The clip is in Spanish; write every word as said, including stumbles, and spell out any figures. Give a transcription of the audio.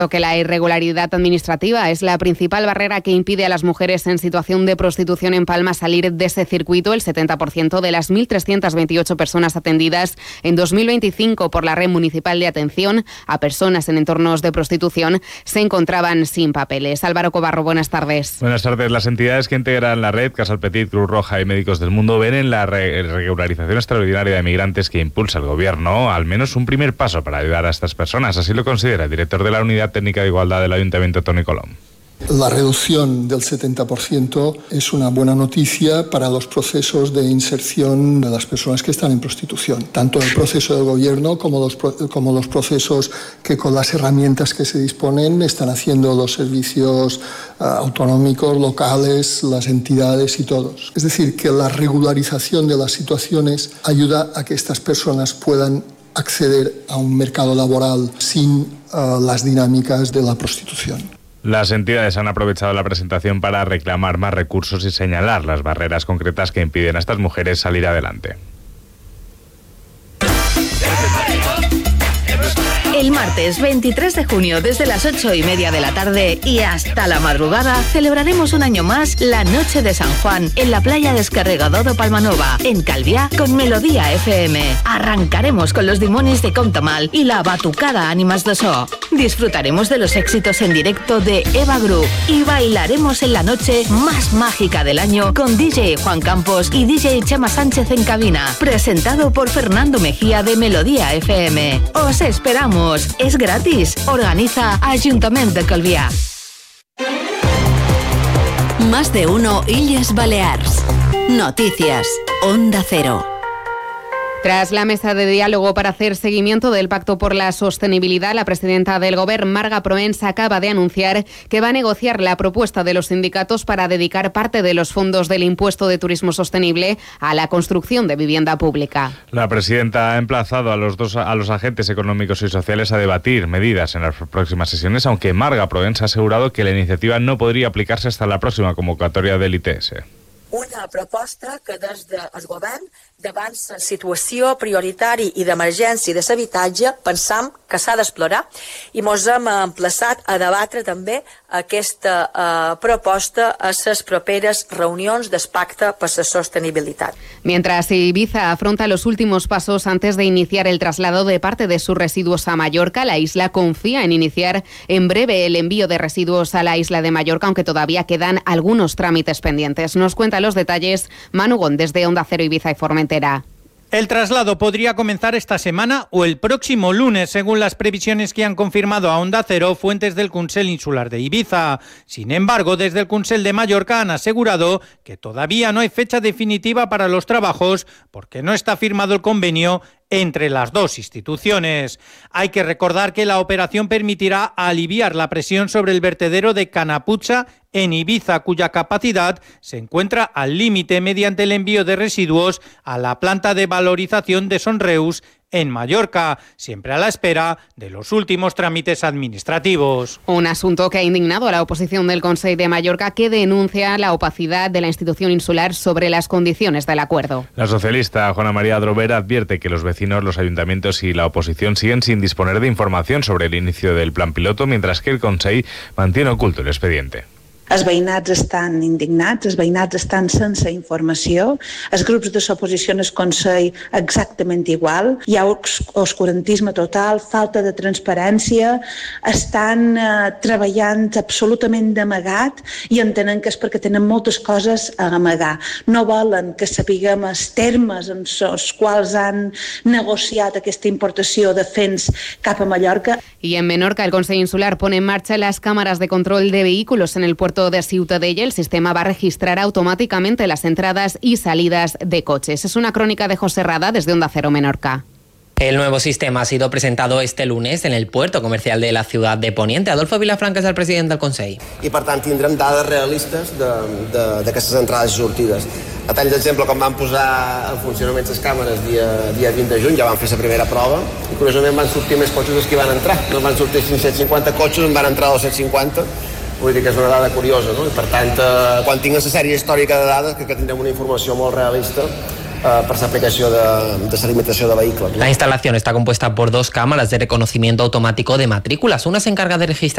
que la irregularidad administrativa es la principal barrera que impide a las mujeres en situación de prostitución en Palma salir de ese circuito. El setenta por ciento de las mil trescientas veintiocho personas atendidas en dos mil veinticinco por la Red Municipal de Atención a Personas en Entornos de Prostitución se encontraban sin papeles. Álvaro Cobarro, buenas tardes. Buenas tardes. Las entidades que integran la red, Casal Petit, Cruz Roja y Médicos del Mundo, ven en la re- regularización extraordinaria de migrantes que impulsa el Gobierno al menos un primer paso para ayudar a estas personas. Así lo considera el director de la Unidad Técnica de Igualdad del Ayuntamiento, Toni Colom. La reducción del setenta por ciento es una buena noticia para los procesos de inserción de las personas que están en prostitución, tanto el proceso del Gobierno como los, como los procesos que con las herramientas que se disponen están haciendo los servicios uh, autonómicos, locales, las entidades y todos. Es decir, que la regularización de las situaciones ayuda a que estas personas puedan acceder a un mercado laboral sin uh, las dinámicas de la prostitución. Las entidades han aprovechado la presentación para reclamar más recursos y señalar las barreras concretas que impiden a estas mujeres salir adelante. El martes veintitrés de junio, desde las ocho y media de la tarde y hasta la madrugada, celebraremos un año más la Noche de San Juan en la playa Descarregador de Palmanova, en Calviá, con Melodía F M. Arrancaremos con los Dimonis de Comtamal y la Batucada Ánimas de So. Disfrutaremos de los éxitos en directo de Eva Group y bailaremos en la noche más mágica del año con D J Juan Campos y D J Chema Sánchez en cabina, presentado por Fernando Mejía de Melodía F M. Os esperamos. Es gratis. Organiza Ayuntamiento de Calviá. Más de uno Illes Balears. Noticias. Onda Cero. Tras la mesa de diálogo para hacer seguimiento del Pacto por la Sostenibilidad, la presidenta del Govern, Marga Proens, acaba de anunciar que va a negociar la propuesta de los sindicatos para dedicar parte de los fondos del impuesto de turismo sostenible a la construcción de vivienda pública. La presidenta ha emplazado a los dos a los agentes económicos y sociales a debatir medidas en las próximas sesiones, aunque Marga Proens ha asegurado que la iniciativa no podría aplicarse hasta la próxima convocatoria del I T S. Una proposta que des del Govern, davant la situació prioritària i d'emergència de l'habitatge, pensam que s'ha d'explorar i mos hem emplaçat a debatre també aquesta eh, proposta a les properes reunions del Pacte per la Sostenibilitat. Mientras Ibiza afronta los últimos pasos antes de iniciar el traslado de parte de sus residuos a Mallorca, la isla confía en iniciar en breve el envío de residuos a la isla de Mallorca, aunque todavía quedan algunos trámites pendientes. Nos cuenta los detalles Manu Gon desde Onda Cero Ibiza y Formentera. El traslado podría comenzar esta semana o el próximo lunes, según las previsiones que han confirmado a Onda Cero fuentes del Consell Insular de Ibiza. Sin embargo, desde el Consell de Mallorca han asegurado que todavía no hay fecha definitiva para los trabajos porque no está firmado el convenio entre las dos instituciones. Hay que recordar que la operación permitirá aliviar la presión sobre el vertedero de Canapucha en Ibiza, cuya capacidad se encuentra al límite mediante el envío de residuos a la planta de valorización de Sonreus en Mallorca, siempre a la espera de los últimos trámites administrativos. Un asunto que ha indignado a la oposición del Consell de Mallorca, que denuncia la opacidad de la institución insular sobre las condiciones del acuerdo. La socialista Juana María Adrover advierte que los vecinos, los ayuntamientos y la oposición siguen sin disponer de información sobre el inicio del plan piloto, mientras que el Consell mantiene oculto el expediente. Els veïnats estan indignats, els veïnats estan sense informació, els grups de l'oposició en el Consell exactament igual, hi ha oscurantisme total, falta de transparència, estan eh, treballant absolutament d'amagat i entenen que és perquè tenen moltes coses a amagar. No volen que sapiguem els termes en els quals han negociat aquesta importació de fens cap a Mallorca. Y en Menorca, el Consell Insular pone en marcha las cámaras de control de vehículos en el puerto de Ciutadella. El sistema va a registrar automáticamente las entradas y salidas de coches. Es una crónica de José Rada desde Onda Cero Menorca. El nuevo sistema ha sido presentado este lunes en el puerto comercial de la ciudad de Poniente. Adolfo Vilafranca és el president del Consell. I per tant tindrem dades realistes d'aquestes entrades i sortides. A tall d'exemple, quan van posar en funcionament les càmeres dia, dia vint de juny, ja van fer la primera prova i curiosament van sortir més cotxes dels que van entrar. No van sortir cinc-cents cinquanta cotxes, en van entrar dos-cents cinquanta. Vull dir que és una dada curiosa, no? I per tant, eh, quan tinguem la sèrie històrica de dades, crec que tindrem una informació molt realista eh, per l'aplicació de, de la limitació de vehicles. La instalación está compuesta por dos cámaras de reconocimiento automático de matrículas. Una se encarga de registrar